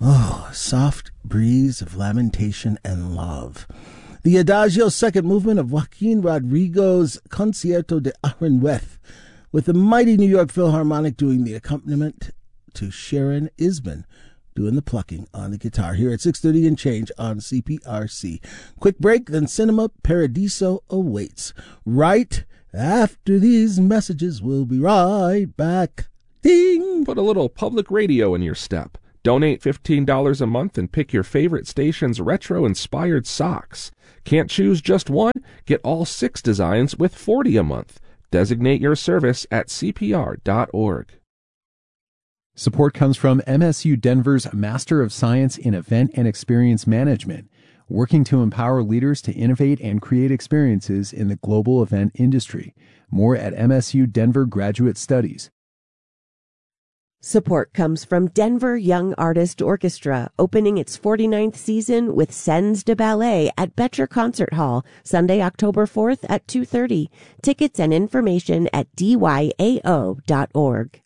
Oh, a soft breeze of lamentation and love. The Adagio second movement of Joaquin Rodrigo's Concierto de Aranjuez, with the mighty New York Philharmonic doing the accompaniment to Sharon Isman doing the plucking on the guitar here at 6:30 and change on CPRC. Quick break, then Cinema Paradiso awaits. Right after these messages, we'll be right back. Ding! Put a little public radio in your step. Donate $15 a month and pick your favorite station's retro-inspired socks. Can't choose just one? Get all 6 designs with $40 a month. Designate your service at CPR.org. Support comes from MSU Denver's Master of Science in Event and Experience Management, working to empower leaders to innovate and create experiences in the global event industry. More at MSU Denver Graduate Studies. Support comes from Denver Young Artist Orchestra, opening its 49th season with Scènes de Ballet at Betcher Concert Hall, Sunday, October 4th at 2:30. Tickets and information at dyo.org.